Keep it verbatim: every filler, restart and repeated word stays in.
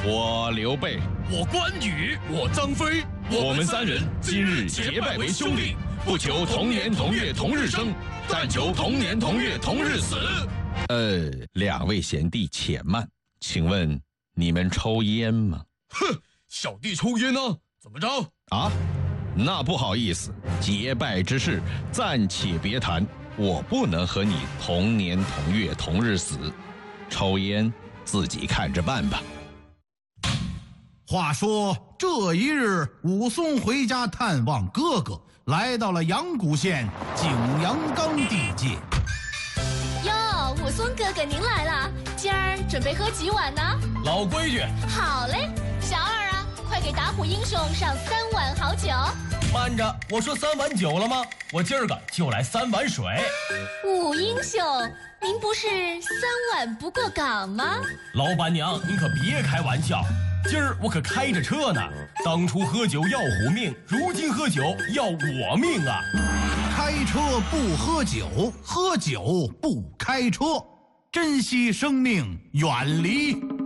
我刘备， 我关羽， 我张飞， 我们三人今日结拜为兄弟，不求同年同月同日生，但求同年同月同日死。呃，两位贤弟且慢，请问你们抽烟吗？ 哼，小弟抽烟呢，怎么着？ 啊，那不好意思，结拜之事暂且别谈，我不能和你同年同月同日死，抽烟自己看着办吧。 话说这一日，武松回家探望哥哥，来到了阳谷县景阳冈地界。 哟，武松哥哥您来了，今儿准备喝几碗呢？ 老规矩。 好嘞，小二啊，快给打虎英雄上三碗好酒。 慢着，我说三碗酒了吗？我今儿个就来三碗水。 武英雄，您不是三碗不过岗吗？ 老板娘，您可别开玩笑，今儿我可开着车呢。当初喝酒要虎命，如今喝酒要我命啊！ 开车不喝酒，喝酒不开车，珍惜生命，远离